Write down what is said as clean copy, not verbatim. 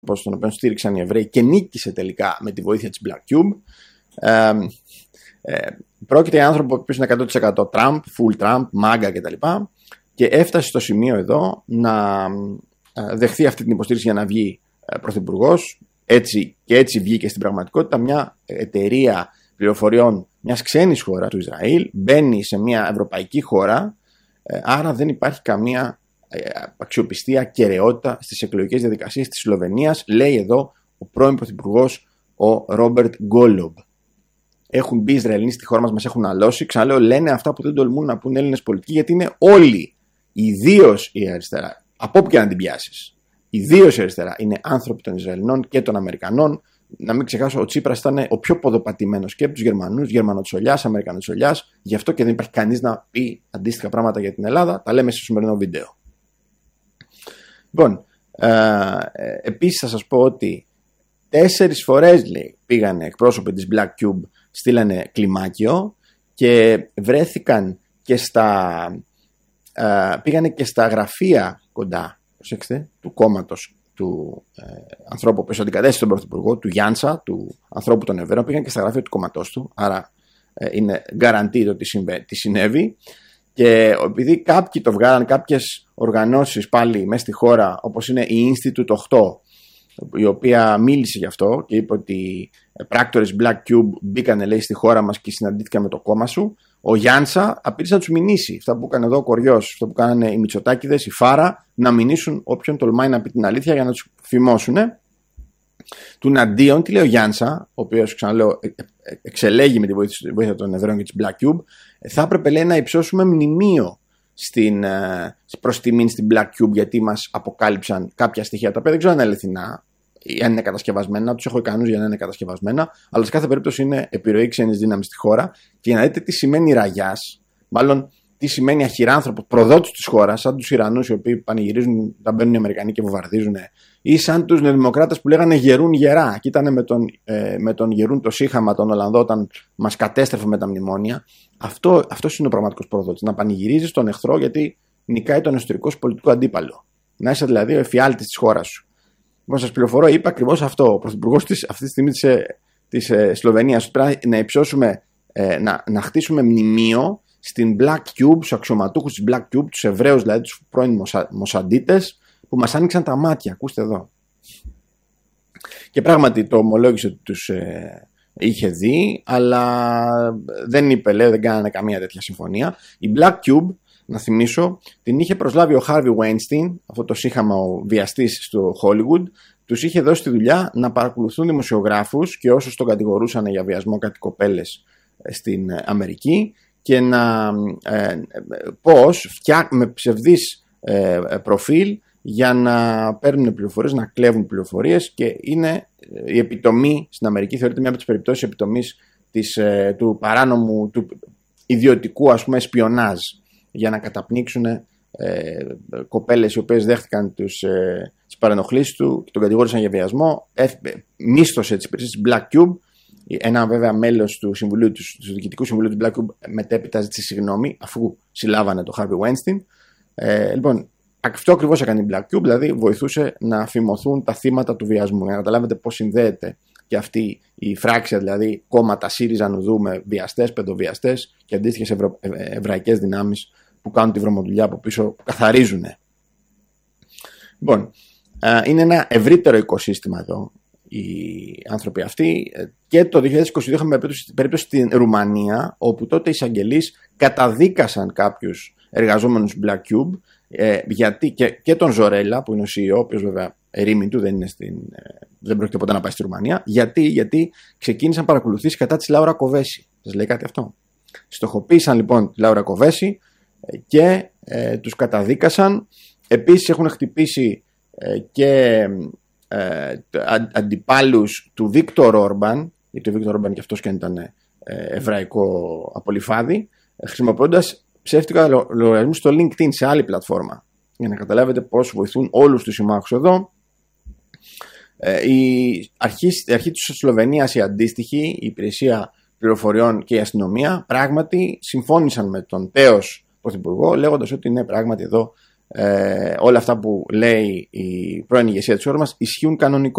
τον οποίο στήριξαν οι Εβραίοι και νίκησε τελικά με τη βοήθεια της Black Cube. Πρόκειται για άνθρωπο που είναι 100% Trump, full Trump, MAGA κτλ. Και έφτασε στο σημείο εδώ να δεχθεί αυτή την υποστήριξη για να βγει πρωθυπουργός. Έτσι βγήκε στην πραγματικότητα μια εταιρεία πληροφοριών μιας ξένης χώρας, του Ισραήλ, μπαίνει σε μια ευρωπαϊκή χώρα, άρα δεν υπάρχει καμία αξιοπιστία, κεραιότητα στις εκλογικές διαδικασίες της Σλοβενίας, λέει εδώ ο πρώην πρωθυπουργός ο Ρόμπερτ Γκόλομπ. Έχουν μπει Ισραηλοί στη χώρα μας έχουν αλώσει. Ξαναλέω, λένε αυτά που δεν τολμούν να πούν Έλληνες πολιτικοί, γιατί είναι όλοι, ιδίως η αριστερά, από όπου και να την πιάσεις, ιδίως η αριστερά, είναι άνθρωποι των Ισραηλινών και των Αμερικανών. Να μην ξεχάσω, ο Τσίπρας ήταν ο πιο ποδοπατημένος και από τους Γερμανούς, Γερμανοτσολιάς, Αμερικανοτσολιάς. Γι' αυτό και δεν υπάρχει κανείς να πει αντίστοιχα πράγματα για την Ελλάδα. Τα λέμε στο σημερινό βίντεο. Λοιπόν, επίσης θα σας πω ότι 4 φορές, λέει, πήγανε εκπρόσωποι της Black Cube, στείλανε κλιμάκιο και βρέθηκαν και πήγανε και στα γραφεία κοντά, προσέξτε, του κόμματος του ανθρώπου που αντικατέστησε τον πρωθυπουργό, του Γιάνσα, του ανθρώπου των Εβραίων, πήγαν και στα γραφεία του κόμματός του, άρα είναι guaranteed ότι τι συνέβη. Και επειδή κάποιοι το βγάλαν, κάποιες οργανώσεις πάλι μέσα στη χώρα, όπως είναι η Institute 8, η οποία μίλησε γι' αυτό και είπε ότι πράκτορες Black Cube μπήκανε, λέει, στη χώρα μας και συναντήθηκαν με το κόμμα σου, ο Γιάνσα απείλησε να τους μηνύσει. Αυτά που έκανε εδώ ο Κοριός, αυτό που κάνανε οι Μητσοτάκηδες, η Φάρα, να μηνύσουν όποιον τολμάει να πει την αλήθεια για να τους φημώσουν. Του αντίον, τι λέει ο Γιάνσα, ο οποίος, ξαναλέω, εξελέγει με τη βοήθεια των Εβραίων και της Black Cube, θα έπρεπε, λέει, να υψώσουμε μνημείο προς τιμήν στην Black Cube, γιατί μας αποκάλυψαν κάποια στοιχεία τα οποία δεν ξέρω αν είναι αληθινά ή αν είναι κατασκευασμένα. Τους έχω ικανούς για να είναι κατασκευασμένα, αλλά σε κάθε περίπτωση είναι επιρροή ξένης δύναμης στη χώρα. Και για να δείτε τι σημαίνει ραγιάς, μάλλον τι σημαίνει αχυράνθρωπο, προδότης της χώρας, σαν τους Ιρανούς οι οποίοι πανηγυρίζουν, τα μπαίνουν οι Αμερικανοί και βομβαρδίζουν, ή σαν τους νεοδημοκράτες που λέγανε γερούν γερά. Και ήταν με τον γερούν το σύχαμα, τον Ολλανδό, όταν μας κατέστρεφε με τα μνημόνια. Αυτός είναι ο πραγματικός προδότης. Να πανηγυρίζεις τον εχθρό γιατί νικάει τον εσωτερικό σου πολιτικό αντίπαλο. Να είσαι δηλαδή ο εφιάλτης της χώρας σου. Λοιπόν, σας πληροφορώ, είπα ακριβώς αυτό. Ο πρωθυπουργός αυτή τη στιγμή της Σλοβενίας, ότι πρέπει να υψώσουμε, να χτίσουμε μνημείο στην Black Cube, στους αξιωματούχους της Black Cube, τους Εβραίους, δηλαδή τους πρώην Μοσαντίτες, που μας άνοιξαν τα μάτια. Ακούστε εδώ. Και πράγματι το ομολόγησε ότι τους είχε δει, αλλά δεν είπε, λέει, δεν κάνανε καμία τέτοια συμφωνία. Η Black Cube, να θυμίσω, την είχε προσλάβει ο Harvey Weinstein, αυτό το σύγχαμα ο βιαστής στο Hollywood. Τους είχε δώσει τη δουλειά να παρακολουθούν δημοσιογράφους και όσους τον κατηγορούσαν για βιασμό κάτι κοπέλες στην Αμερική, και πώς με ψευδής προφίλ για να παίρνουν πληροφορίες, να κλέβουν πληροφορίες, και είναι η επιτομή στην Αμερική, θεωρείται μια από τις περιπτώσεις επιτομής του παράνομου, του ιδιωτικού, ας πούμε, σπιονάζ, για να καταπνίξουν κοπέλες οι οποίες δέχτηκαν τις παρενοχλήσεις του και τον κατηγόρησαν για βιασμό. Μίσθωσε τις υπηρεσίες της Black Cube. Ένα βέβαια μέλος του Διοικητικού Συμβουλίου της Black Cube μετέπειτα ζήτησε συγγνώμη αφού συλλάβανε το Harvey Weinstein. Λοιπόν, αυτό ακριβώς έκανε η Black Cube, δηλαδή βοηθούσε να φημωθούν τα θύματα του βιασμού. Για να καταλάβετε πώς συνδέεται και αυτή η φράξια, δηλαδή κόμματα ΣΥΡΙΖΑ Νουδού με βιαστές, παιδοβιαστές και αντίστοιχες εβραϊκές δυνάμεις που κάνουν τη βρωμοδουλειά από πίσω, που καθαρίζουν. Λοιπόν, είναι ένα ευρύτερο οικοσύστημα εδώ οι άνθρωποι αυτοί, και το 2022 είχαμε περίπτωση στην Ρουμανία, όπου τότε οι εισαγγελείς καταδίκασαν κάποιους εργαζόμενους Black Cube, γιατί και τον Ζορέλα που είναι ο CEO, ο οποίος βέβαια ερήμην του δεν πρόκειται ποτέ να πάει στη Ρουμανία, γιατί ξεκίνησαν παρακολουθήσεις κατά της Λάουρα Κοβέση. Σας λέει κάτι αυτό? Στοχοποίησαν λοιπόν τη Λάουρα Κοβέση και τους καταδίκασαν. Επίσης έχουν χτυπήσει και αντιπάλους του Βίκτορ Όρμπαν, γιατί ο Βίκτορ Όρμπαν και αυτός και ήταν εβραϊκό απολυφάδι, χρησιμοποιώντας ψεύτικα λογαριασμούς στο LinkedIn, σε άλλη πλατφόρμα, για να καταλάβετε πώς βοηθούν όλους τους συμμάχους εδώ. Η αρχή της Σλοβενίας, η αντίστοιχη, η υπηρεσία πληροφοριών και η αστυνομία, πράγματι συμφώνησαν με τον τέος πρωθυπουργό, λέγοντας ότι ναι, πράγματι εδώ όλα αυτά που λέει η πρώην ηγεσία της χώρας μας ισχύουν κανονικώς.